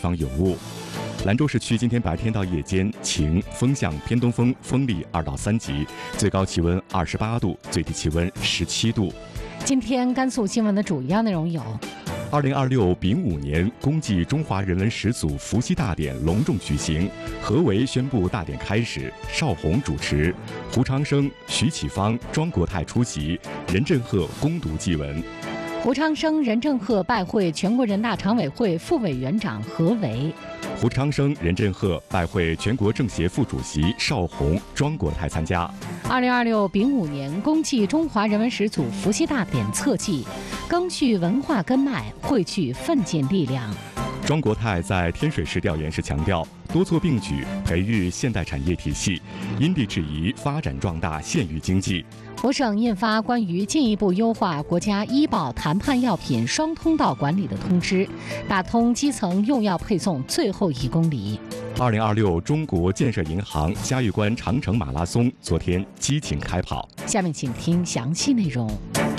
方有雾。兰州市区今天白天到夜间晴，风向偏东风，风力2到3级，最高气温28度，最低气温17度。 今天甘肃新闻的主要内容有 ：2026丙午年公祭中华人文始祖伏羲大典隆重举行，何为宣布大典开始，邵宏主持，胡昌生、徐启芳、庄国泰出席，任振赫恭读祭文。 胡昌生、任振赫拜会全国人大常委会副委员长何为。 胡昌生、任振赫拜会全国政协副主席邵宏、庄国泰参加。 2026丙午年公祭中华人文始祖伏羲大典侧记，赓续文化根脉，汇聚奋进力量。 庄国泰在天水市调研时强调，多措并举，培育现代产业体系，因地制宜发展壮大县域经济。 我省印发关于进一步优化国家医保谈判药品双通道管理的通知，打通基层用药配送最后1公里。 2026中国建设银行嘉峪关长城马拉松昨天激情开跑。 下面请听详细内容。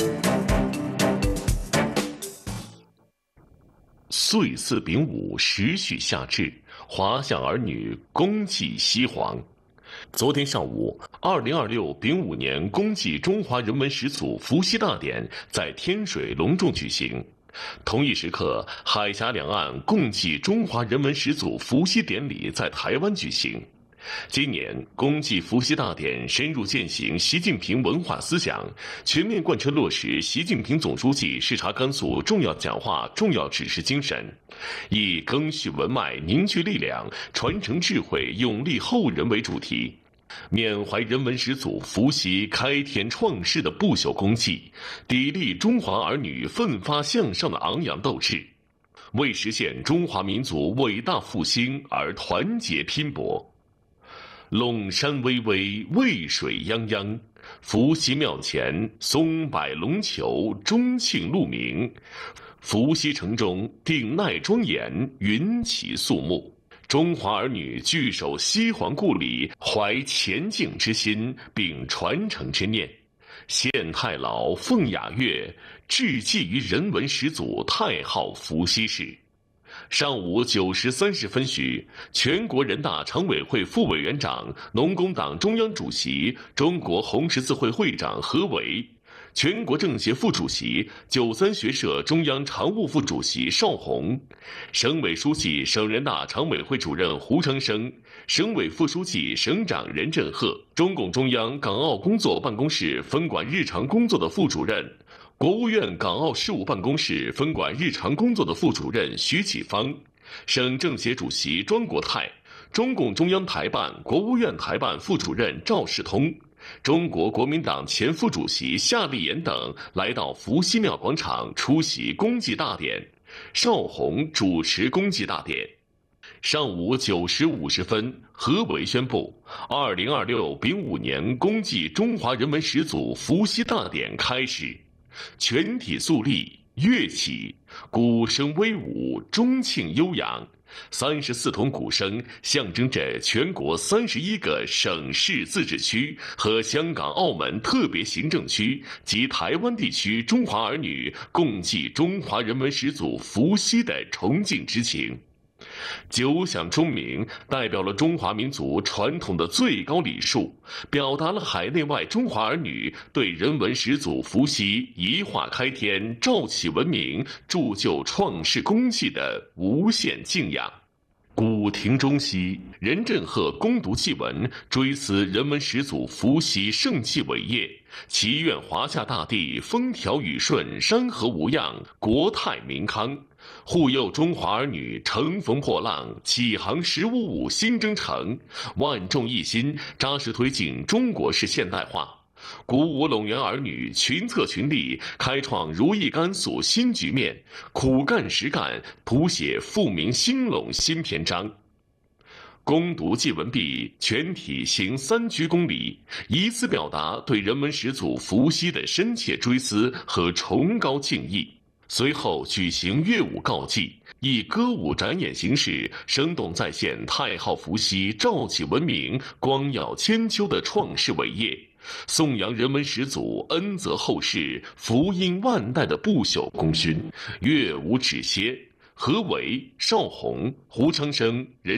岁四丙午时序夏至，华夏儿女公祭西皇。昨天上午，2026丙午年公祭中华人文始祖伏羲大典在天水隆重举行。同一时刻，海峡两岸共祭中华人文始祖伏羲典礼在台湾举行。今年公祭伏羲大典深入践行习近平文化思想，全面贯彻落实习近平总书记视察甘肃重要讲话、重要指示精神，以赓续文脉、凝聚力量、传承智慧、永立后人为主题，缅怀人文始祖伏羲开天创世的不朽功绩，砥砺中华儿女奋发向上的昂扬斗志，为实现中华民族伟大复兴而团结拼搏。陇山巍巍，渭水泱泱，伏羲庙前松柏龙球，钟磬鹿鸣。伏羲城中鼎鼐庄严，云起肃穆。中华儿女聚首西皇故里，怀前敬之心，并传承之念，献太老，奉雅乐，致祭于人文始祖太昊伏羲氏。上午9时30分许，全国人大常委会副委员长、农工党中央主席、中国红十字会会长何为，全国政协副主席、93学社中央常务副主席邵宏，省委书记、省人大常委会主任胡昌生，省委副书记、省长任振赫，中共中央港澳工作办公室分管日常工作的副主任，国务院港澳事务办公室分管日常工作的副主任徐启芳，省政协主席庄国泰，中共中央台办、国务院台办副主任赵世通，中国国民党前副主席夏立言等来到伏羲庙广场出席公祭大典，邵宏主持公祭大典。上午9时50分，何为宣布2026丙午年公祭中华人文始祖伏羲大典开始。全体肃立，乐起，鼓声威武，钟磬悠扬，34筒鼓声象征着全国31个省市自治区和香港、澳门特别行政区及台湾地区中华儿女共祭中华人文始祖伏羲的崇敬之情。九响钟鸣代表了中华民族传统的最高礼数，表达了海内外中华儿女对人文始祖伏羲一化开天、肇启文明、铸就创世功绩的无限敬仰。古亭中西，任振赫恭读祭文，追思人文始祖伏羲圣迹伟业，祈愿华夏大地风调雨顺、山河无恙、国泰民康，护佑中华儿女乘风破浪、启航1055新征程，万众一心，扎实推进中国式现代化，鼓舞陇源儿女群策群力，开创如意甘肃新局面，苦干实干，谱写富民兴陇新篇章。恭读祭文毕，全体行3鞠躬礼，以此表达对人文始祖伏羲的深切追思和崇高敬意。随后举行乐舞告祭，以歌舞展演形式，生动再现太昊伏羲肇启文明、光耀千秋的创世伟业，颂扬人文始祖恩泽后世、福荫万代的不朽功勋。乐舞止歇， 何为、邵宏、胡昌生人。